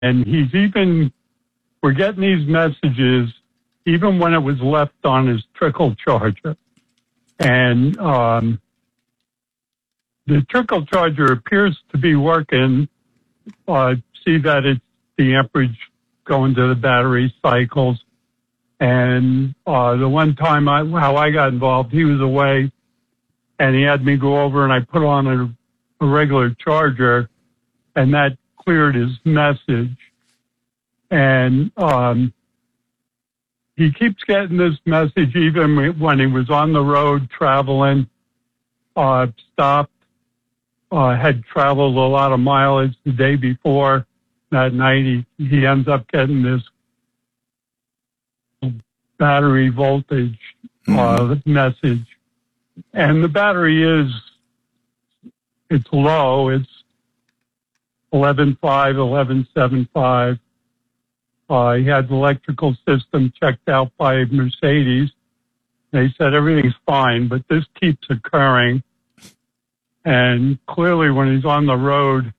And we're getting these messages even when it was left on his trickle charger. And the trickle charger appears to be working. See that it's the amperage going to the battery cycles. And the one time how I got involved, he was away, and he had me go over and I put on a regular charger, and that cleared his message. And he keeps getting this message even when he was on the road traveling, stopped, had traveled a lot of mileage the day before. That night, he ends up getting this battery voltage message. And the battery it's low. It's 11.5, 11.75. He had the electrical system checked out by Mercedes. They said everything's fine, but this keeps occurring. And clearly when he's on the road,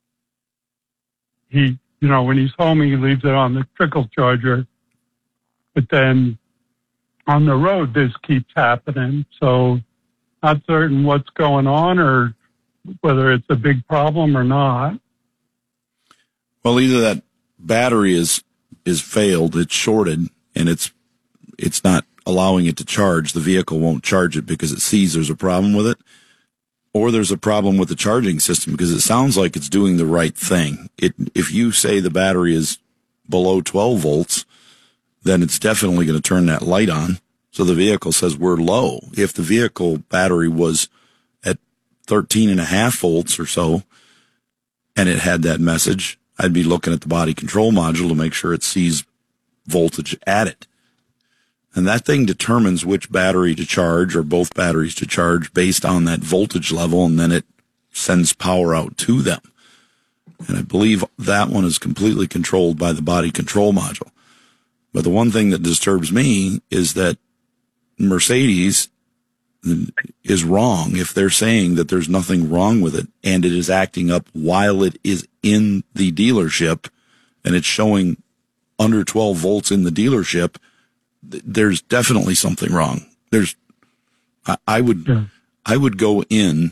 when he's home, he leaves it on the trickle charger. But then on the road, this keeps happening. So not certain what's going on or whether it's a big problem or not. Well, either that battery is failed, it's shorted, and it's not allowing it to charge. The vehicle won't charge it because it sees there's a problem with it. Or there's a problem with the charging system because it sounds like it's doing the right thing. If you say the battery is below 12 volts, then it's definitely going to turn that light on. So the vehicle says we're low. If the vehicle battery was at 13.5 volts or so, and it had that message, I'd be looking at the body control module to make sure it sees voltage at it. And that thing determines which battery to charge or both batteries to charge based on that voltage level, and then it sends power out to them. And I believe that one is completely controlled by the body control module. But the one thing that disturbs me is that Mercedes is wrong if they're saying that there's nothing wrong with it and it is acting up while it is in the dealership and it's showing under 12 volts in the dealership. There's definitely something wrong. I would go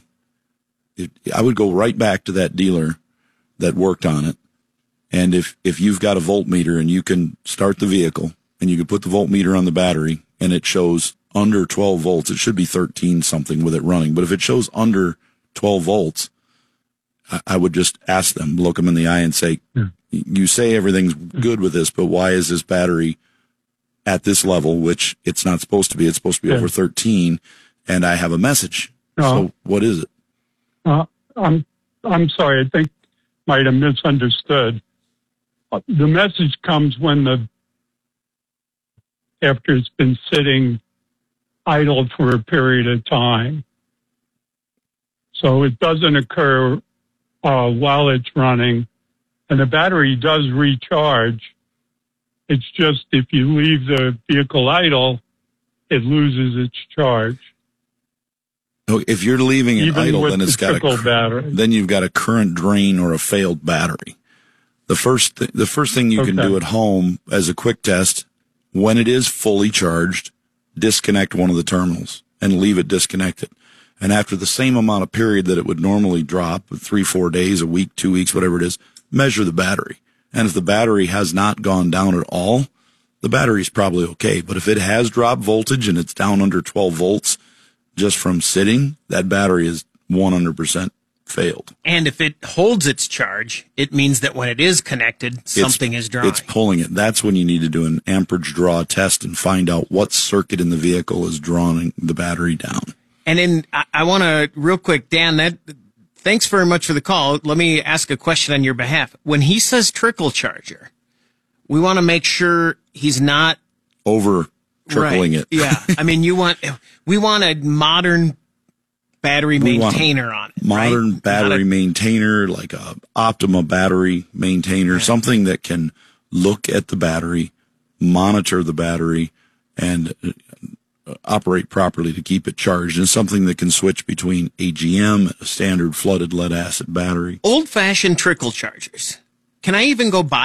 right back to that dealer that worked on it. And if you've got a voltmeter and you can start the vehicle and you can put the voltmeter on the battery and it shows under 12 volts, it should be 13 something with it running. But if it shows under 12 volts, I would just ask them, look them in the eye and say, you say everything's good with this, but why is this battery at this level, which it's not supposed to be? It's supposed to be over 13, and I have a message. So what is it? I'm sorry. I think might have misunderstood. The message comes when after it's been sitting idle for a period of time. So it doesn't occur while it's running, and the battery does recharge. It's just if you leave the vehicle idle, it loses its charge. Oh, if you're leaving it idle, then it's got battery. Then you've got a current drain or a failed battery. The first thing you can do at home as a quick test, when it is fully charged, disconnect one of the terminals and leave it disconnected. And after the same amount of period that it would normally drop, 3-4 days, a week, 2 weeks, whatever it is, measure the battery. And if the battery has not gone down at all, the battery's probably okay. But if it has dropped voltage and it's down under 12 volts just from sitting, that battery is 100% failed. And if it holds its charge, it means that when it is connected, something is drawing. It's pulling it. That's when you need to do an amperage draw test and find out what circuit in the vehicle is drawing the battery down. And then I want to, real quick, Dan, thanks very much for the call. Let me ask a question on your behalf. When he says trickle charger, we want to make sure he's not over trickling it. Yeah. I mean, we want a modern battery maintainer on it. Modern battery maintainer, like a Optima battery maintainer, something that can look at the battery, monitor the battery, and operate properly to keep it charged, and something that can switch between AGM, a standard flooded lead acid battery. Old-fashioned trickle chargers. can I even go buy